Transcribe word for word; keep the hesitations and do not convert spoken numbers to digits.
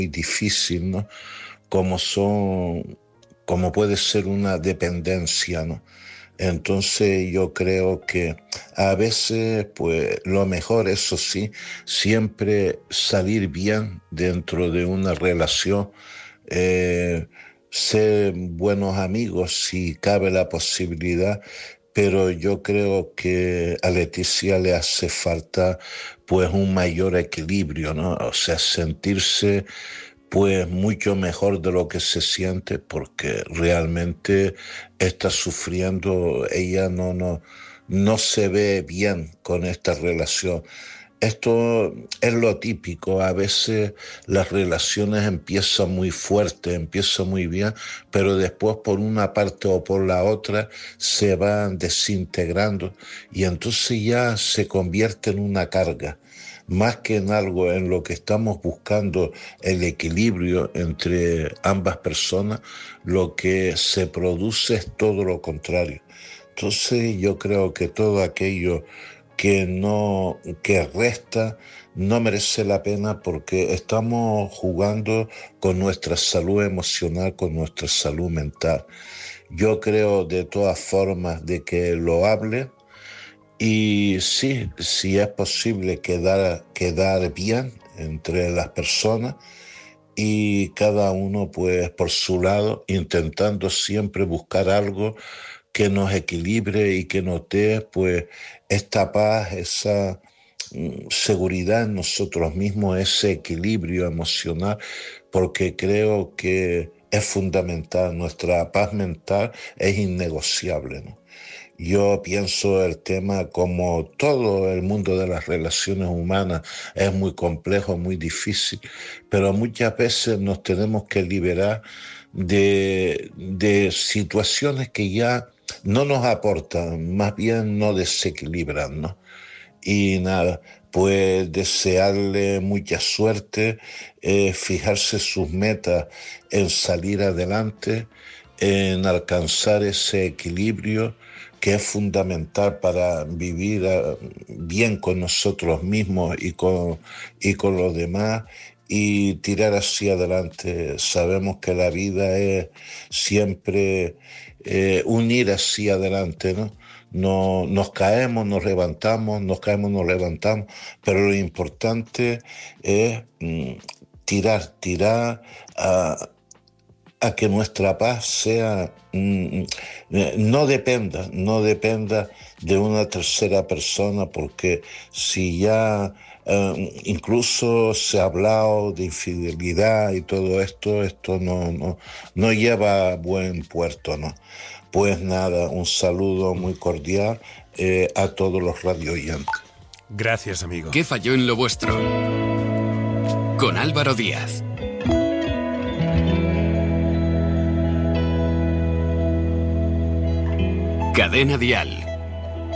muy difícil, ¿no? Como son, como puede ser una dependencia, ¿no? Entonces yo creo que a veces, pues lo mejor, eso sí, siempre salir bien dentro de una relación, eh, ser buenos amigos si cabe la posibilidad, pero yo creo que a Leticia le hace falta pues un mayor equilibrio, ¿no? O sea, sentirse pues mucho mejor de lo que se siente porque realmente está sufriendo, ella no, no, no se ve bien con esta relación. Esto es lo típico, a veces las relaciones empiezan muy fuerte, empiezan muy bien, pero después por una parte o por la otra se van desintegrando y entonces ya se convierte en una carga, más que en algo en lo que estamos buscando el equilibrio entre ambas personas, lo que se produce es todo lo contrario. Entonces yo creo que todo aquello que no, que resta, no merece la pena porque estamos jugando con nuestra salud emocional, con nuestra salud mental. Yo creo de todas formas de que lo hable y sí, si es posible quedar, quedar bien entre las personas y cada uno pues por su lado intentando siempre buscar algo que nos equilibre y que nos dé pues esta paz, esa mm, seguridad en nosotros mismos, ese equilibrio emocional, porque creo que es fundamental, nuestra paz mental es innegociable, ¿no? Yo pienso el tema como todo el mundo de las relaciones humanas es muy complejo, muy difícil, pero muchas veces nos tenemos que liberar de, de situaciones que ya no nos aportan, más bien nos desequilibran, ¿no? Y nada, pues desearle mucha suerte, eh, fijarse sus metas en salir adelante, en alcanzar ese equilibrio que es fundamental para vivir uh, bien con nosotros mismos y con, y con los demás y tirar hacia adelante. Sabemos que la vida es siempre eh, unir hacia adelante, ¿no? No, nos caemos, nos levantamos, nos caemos, nos levantamos, pero lo importante es mm, tirar, tirar a, a que nuestra paz sea, mm, no dependa, no dependa de una tercera persona, porque si ya eh, incluso se ha hablado de infidelidad y todo esto, esto no, no, no lleva a buen puerto, ¿no? Pues nada, un saludo muy cordial eh, a todos los radioyentes. Gracias, amigo. ¿Qué falló en lo vuestro? Con Álvaro Díaz. Cadena Dial.